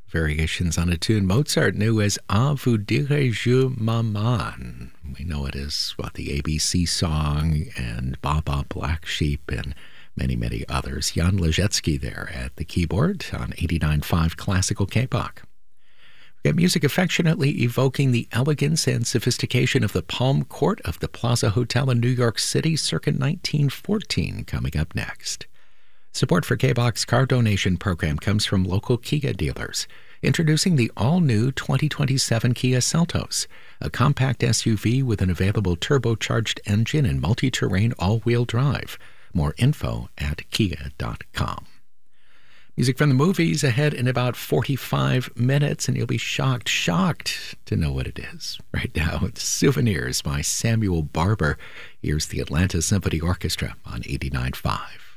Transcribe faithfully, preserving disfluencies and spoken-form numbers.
variations on a tune Mozart knew as A vous dirai-je maman. We know it as, what, the A B C song and Baba Black Sheep and many, many others. Jan Ležecký there at the keyboard on eighty-nine point five Classical K-Bach. We got music affectionately evoking the elegance and sophistication of the Palm Court of the Plaza Hotel in New York City circa nineteen fourteen coming up next. Support for K-Bach's car donation program comes from local Kia dealers, introducing the all-new twenty twenty-seven Kia Seltos, a compact S U V with an available turbocharged engine and multi-terrain all-wheel drive. More info at kia dot com. Music from the movies ahead in about forty-five minutes, and you'll be shocked, shocked to know what it is. Right now, it's Souvenirs by Samuel Barber. Here's the Atlanta Symphony Orchestra on eighty-nine point five.